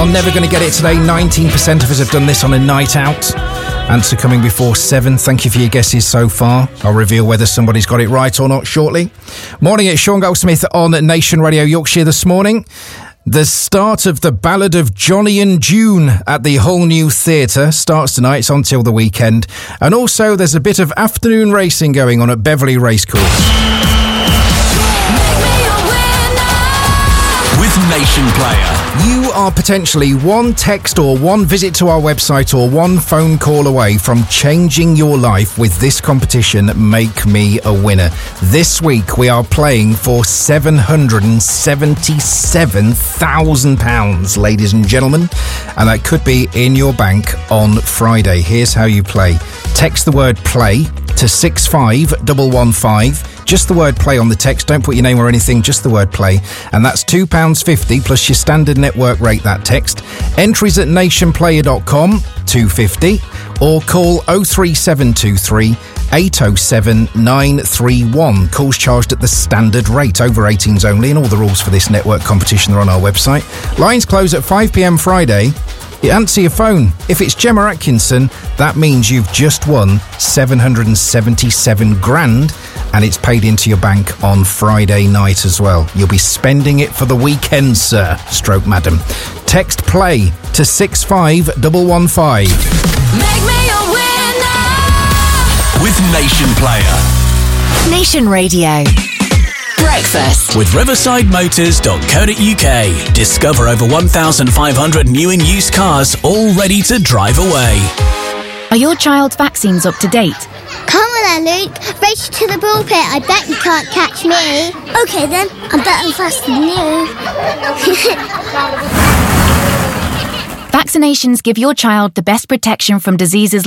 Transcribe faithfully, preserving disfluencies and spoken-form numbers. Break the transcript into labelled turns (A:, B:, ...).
A: on Never Gonna Get It Today. nineteen percent of us have done this on a night out. Answer coming before seven. Thank you for your guesses so far. I'll reveal whether somebody's got it right or not shortly. Morning, it's Sean Goldsmith on Nation Radio Yorkshire this morning. The start of the Ballad of Johnny and June at the Hull New Theatre starts tonight. It's on till the weekend. And also there's a bit of afternoon racing going on at Beverley Racecourse.
B: With Nation Player.
A: You are potentially one text or one visit to our website or one phone call away from changing your life with this competition, Make Me a Winner. This week we are playing for seven hundred seventy-seven thousand pounds, ladies and gentlemen, and that could be in your bank on Friday. Here's how you play. Text the word play to six five one one five. Just the word play on the text. Don't put your name or anything, just the word play. And that's two pounds fifty plus your standard network rate, that text. Entries at nationplayer dot com, two pounds fifty. Or call oh three seven two three eight oh seven nine three one. Calls charged at the standard rate. Over eighteens only, and all the rules for this network competition are on our website. Lines close at five p.m. Friday. You answer your phone. If it's Gemma Atkinson, that means you've just won seven hundred seventy-seven grand, and it's paid into your bank on Friday night as well. You'll be spending it for the weekend, sir, stroke madam. Text play to six five one one five.
C: Make me a winner
B: with Nation Player.
C: Nation Radio. Breakfast
B: with riverside motors dot co dot uk. Discover over one thousand five hundred new and used cars all ready to drive away.
D: Are your child's vaccines up to date?
E: Come on then, Luke. Race to the pulpit. I bet you can't catch me. OK then, I'm better faster than you.
D: Vaccinations give your child the best protection from diseases